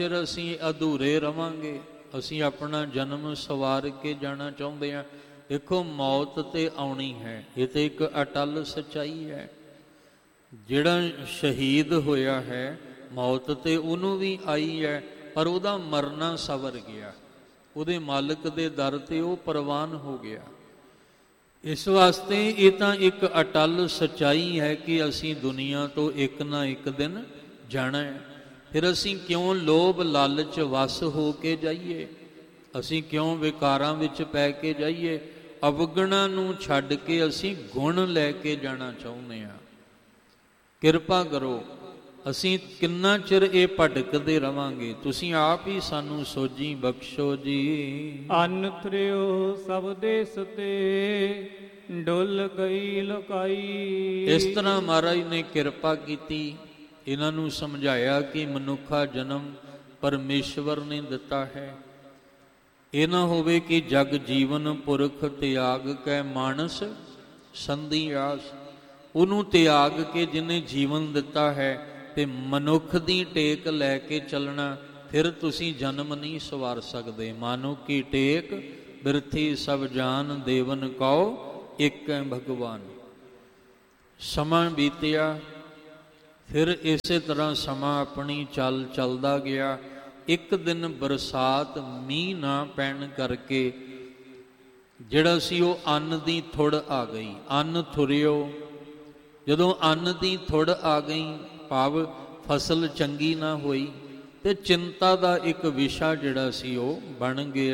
ਚਿਰ ਅਸੀਂ ਅਧੂਰੇ ਰਵਾਂਗੇ। ਅਸੀਂ ਆਪਣਾ ਜਨਮ ਸਵਾਰ ਕੇ ਜਾਣਾ ਚਾਹੁੰਦੇ ਹਾਂ। ਦੇਖੋ, ਮੌਤ ਤੇ ਆਉਣੀ ਹੈ, ਇਹ ਤੇ ਇੱਕ ਅਟੱਲ ਸੱਚਾਈ ਹੈ। ਜਿਹੜਾ ਸ਼ਹੀਦ ਹੋਇਆ ਹੈ, ਮੌਤ ਤੇ ਉਹਨੂੰ ਵੀ ਆਈ ਹੈ, ਪਰ ਉਹਦਾ ਮਰਨਾ ਸਵਰ ਗਿਆ, ਉਹਦੇ ਮਾਲਕ ਦੇ ਦਰ ਤੇ ਉਹ ਪ੍ਰਵਾਨ ਹੋ ਗਿਆ। ਇਸ ਵਾਸਤੇ ਇਹ ਤਾਂ ਇੱਕ ਅਟੱਲ ਸੱਚਾਈ ਹੈ ਕਿ ਅਸੀਂ ਦੁਨੀਆ ਤੋਂ ਇੱਕ ਨਾ ਇੱਕ ਦਿਨ ਜਾਣਾ ਹੈ। ਫਿਰ ਅਸੀਂ ਕਿਉਂ ਲੋਭ ਲਾਲਚ ਵਸ ਹੋ ਕੇ ਜਾਈਏ? ਅਸੀਂ ਕਿਉਂ ਵਿਕਾਰਾਂ ਵਿੱਚ ਪੈ ਕੇ ਜਾਈਏ? ਅਵਗੁਣਾਂ ਨੂੰ ਛੱਡ ਕੇ ਅਸੀਂ ਗੁਣ ਲੈ ਕੇ ਜਾਣਾ ਚਾਹੁੰਦੇ ਹਾਂ। ਕਿਰਪਾ ਕਰੋ, ਅਸੀਂ ਕਿੰਨਾ ਚਿਰ ਇਹ ਭਟਕਦੇ ਰਵਾਂਗੇ? ਤੁਸੀਂ ਆਪ ਹੀ ਸਾਨੂੰ ਸੋਝੀ ਬਖਸ਼ੋ ਜੀ। ਅੰਨ ਥਰਿਓ ਸਭ ਦੇਸ ਤੇ, ਡੁੱਲ ਗਈ ਲੁਕਾਈ। ਇਸ ਤਰ੍ਹਾਂ ਮਹਾਰਾਜ ਨੇ ਕਿਰਪਾ ਕੀਤੀ, ਇਹਨਾਂ ਨੂੰ ਸਮਝਾਇਆ ਕਿ ਮਨੁੱਖਾ ਜਨਮ ਪਰਮੇਸ਼ਵਰ ਨੇ ਦਿੱਤਾ ਹੈ। ਇਹ ਨਾ ਹੋਵੇ ਕਿ ਜਗ ਜੀਵਨ ਪੁਰਖ ਤਿਆਗ ਕੈ ਮਾਨਸ ਸੰਧੀ ਆਸ। ਉਹਨੂੰ ਤਿਆਗ ਕੇ ਜਿਹਨੇ ਜੀਵਨ ਦਿੱਤਾ ਹੈ ਤੇ ਮਨੁੱਖ ਦੀ ਟੇਕ ਲੈ ਕੇ ਚੱਲਣਾ, ਫਿਰ ਤੁਸੀਂ ਜਨਮ ਨਹੀਂ ਸਵਾਰ ਸਕਦੇ। ਮਾਨੋ ਕੀ ਟੇਕ ਬਿਰਥੀ ਸਭ ਜਾਨ, ਦੇਵਨ ਕਉ ਇੱਕ ਹੈ ਭਗਵਾਨ। ਸਮਾਂ ਬੀਤਿਆ, ਫਿਰ ਇਸੇ ਤਰ੍ਹਾਂ ਸਮਾਂ ਆਪਣੀ ਚੱਲਦਾ ਗਿਆ। ਇੱਕ ਦਿਨ ਬਰਸਾਤ, ਮੀਂਹ ਨਾ ਪੈਣ ਕਰਕੇ ਜਿਹੜਾ ਸੀ ਉਹ ਅੰਨ ਦੀ ਥੁੜ ਆ ਗਈ। ਅੰਨ ਥੁਰਿਓ, ਜਦੋਂ ਅੰਨ ਦੀ ਥੁੜ ਆ ਗਈ, ਭਾਵ ਫਸਲ ਚੰਗੀ ਨਾ ਹੋਈ, ਤੇ ਚਿੰਤਾ ਦਾ ਇੱਕ ਵਿਸ਼ਾ ਜਿਹੜਾ ਸੀ ਉਹ ਬਣ ਗਿਆ।